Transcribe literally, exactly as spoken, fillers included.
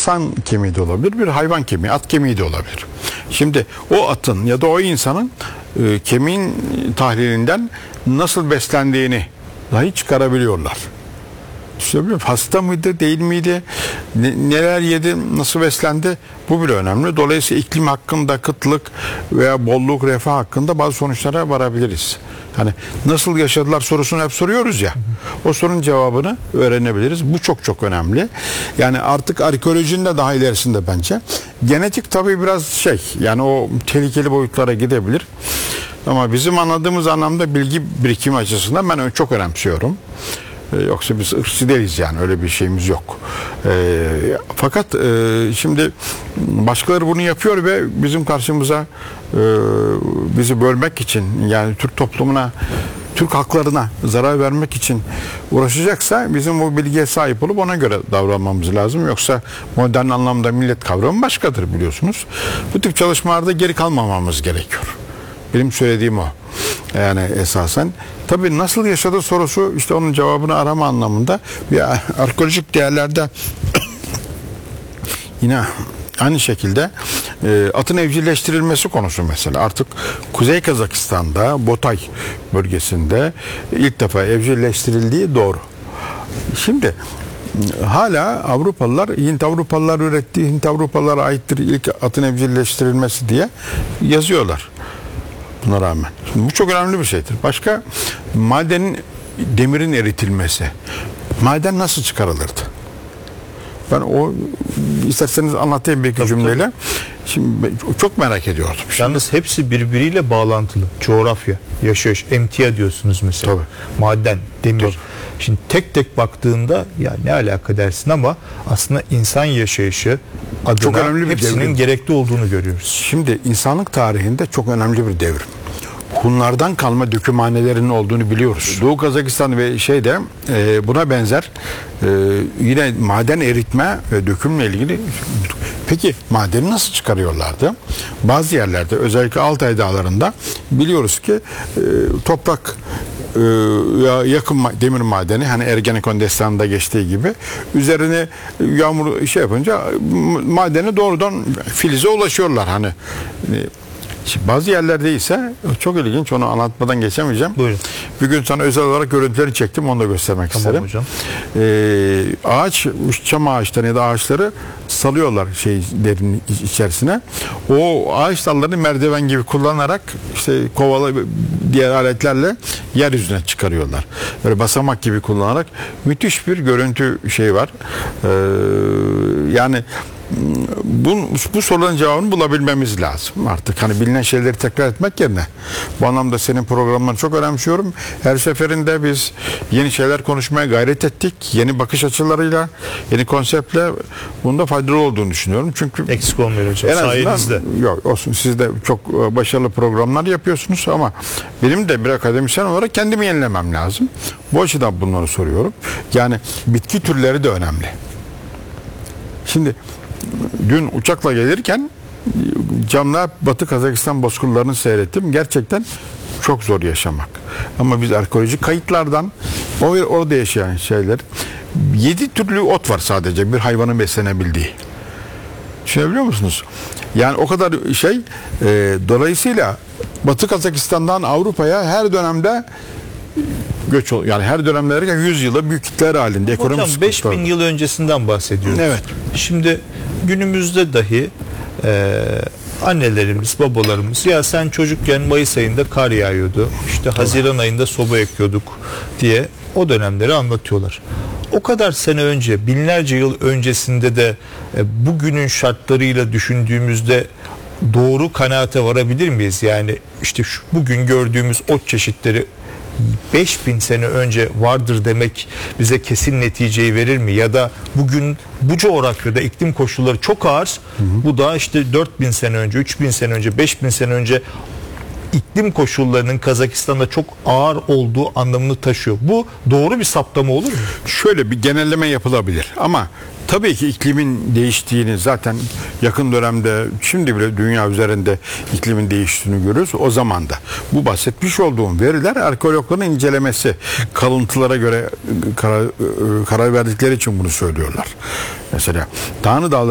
insan kemiği de olabilir, bir hayvan kemiği, at kemiği de olabilir. Şimdi o atın ya da o insanın e, kemiğin tahlilinden nasıl beslendiğini dahi çıkarabiliyorlar. İşte hasta mıydı, değil miydi, ne, neler yedi, nasıl beslendi, bu bile önemli. Dolayısıyla iklim hakkında, kıtlık veya bolluk, refah hakkında bazı sonuçlara varabiliriz. Hani nasıl yaşadılar sorusunu hep soruyoruz ya. O sorunun cevabını öğrenebiliriz. Bu çok çok önemli. Yani artık arkeolojinin de daha ilerisinde bence. Genetik tabii biraz şey, yani o tehlikeli boyutlara gidebilir. Ama bizim anladığımız anlamda bilgi birikimi açısından ben çok önemsiyorum. Yoksa biz ırkçı değiliz, yani öyle bir şeyimiz yok. E, fakat e, şimdi başkaları bunu yapıyor ve bizim karşımıza e, bizi bölmek için, yani Türk toplumuna, Türk halklarına zarar vermek için uğraşacaksa bizim o bilgiye sahip olup ona göre davranmamız lazım. Yoksa modern anlamda millet kavramı başkadır, biliyorsunuz. Bu tip çalışmalarda geri kalmamamız gerekiyor. Benim söylediğim o. Yani esasen tabii nasıl yaşadı sorusu, işte onun cevabını arama anlamında ve arkeolojik değerlerde yine aynı şekilde e, atın evcilleştirilmesi konusu mesela artık Kuzey Kazakistan'da Botay bölgesinde ilk defa evcilleştirildiği doğru. Şimdi hala Avrupalılar, Hint Avrupalılar ürettiği, Hint Avrupalılara aittir ilk atın evcilleştirilmesi diye yazıyorlar. Buna rağmen. Şimdi bu çok önemli bir şeydir. Başka, madenin, demirin eritilmesi. Maden nasıl çıkarılırdı? Ben o, isterseniz anlatayım bir iki cümleyle. Tabii. Şimdi çok merak ediyordum. Şimdi. Yalnız hepsi birbiriyle bağlantılı. Coğrafya, yaşayış, emtia diyorsunuz mesela. Tabii. Maden, demir. Tabii. Şimdi tek tek baktığında ya ne alaka dersin ama aslında insan yaşayışı adına çok önemli bir hepsinin devrim. Gerekli olduğunu görüyoruz. Şimdi insanlık tarihinde çok önemli bir devrim. Hunlardan kalma dökümhanelerinin olduğunu biliyoruz. Doğu Kazakistan ve şeyde e, buna benzer e, yine maden eritme ve dökümle ilgili. Peki madeni nasıl çıkarıyorlardı? Bazı yerlerde, özellikle Altay Dağları'nda biliyoruz ki e, toprak e, yakın demir madeni, hani Ergenekon destanında geçtiği gibi, üzerine yağmur şey yapınca madeni doğrudan filize ulaşıyorlar. Hani e, Şimdi bazı yerlerde ise çok ilginç, onu anlatmadan geçemeyeceğim. Buyurun. Bir gün sana özel olarak görüntüleri çektim, onu da göstermek tamam isterim. Hocam. Ee, ağaç, çam ağaçları ya da ağaçları salıyorlar şeylerin içerisine. O ağaç dallarını merdiven gibi kullanarak işte kovalı diğer aletlerle yeryüzüne çıkarıyorlar. Böyle basamak gibi kullanarak müthiş bir görüntü şey var. Ee, yani Bu, bu soruların cevabını bulabilmemiz lazım artık. Hani bilinen şeyleri tekrar etmek yerine. Bu anlamda senin programlarını çok önemsiyorum. Her seferinde biz yeni şeyler konuşmaya gayret ettik. Yeni bakış açılarıyla, yeni konseptle, bunda faydalı olduğunu düşünüyorum. Çünkü eksik olmuyor hocam. En Sayenizde. Yok olsun. Siz de çok başarılı programlar yapıyorsunuz ama benim de bir akademisyen olarak kendimi yenilemem lazım. Bu açıdan bunları soruyorum. Yani bitki türleri de önemli. Şimdi dün uçakla gelirken camla Batı Kazakistan bozkırlarını seyrettim. Gerçekten çok zor yaşamak. Ama biz arkeolojik kayıtlardan orada yaşayan şeyler, yedi türlü ot var sadece bir hayvanın beslenebildiği. Düşünebiliyor musunuz? Yani o kadar şey, e, dolayısıyla Batı Kazakistan'dan Avrupa'ya her dönemde göç, yani her dönemlerde yüz yıla büyük kitleler halinde. Hocam beş bin yıl öncesinden bahsediyoruz. Evet. Şimdi günümüzde dahi e, annelerimiz, babalarımız, ya sen çocukken Mayıs ayında kar yağıyordu, işte Haziran ayında soba yakıyorduk diye o dönemleri anlatıyorlar. O kadar sene önce, binlerce yıl öncesinde de e, bugünün şartlarıyla düşündüğümüzde doğru kanaate varabilir miyiz? Yani işte şu, bugün gördüğümüz ot çeşitleri beş bin sene önce vardır demek bize kesin neticeyi verir mi? Ya da bugün bu coğrafyada iklim koşulları çok ağır. Hı hı. Bu da işte dört bin sene önce, üç bin sene önce, beş bin sene önce iklim koşullarının Kazakistan'da çok ağır olduğu anlamını taşıyor. Bu doğru bir saptama olur mu? Şöyle bir genelleme yapılabilir ama tabii ki iklimin değiştiğini zaten yakın dönemde, şimdi bile dünya üzerinde iklimin değiştiğini görüyoruz. O zaman da bu bahsetmiş olduğum veriler arkeologların incelemesi, kalıntılara göre karar, karar verdikleri için bunu söylüyorlar. Mesela Tanrı Dağları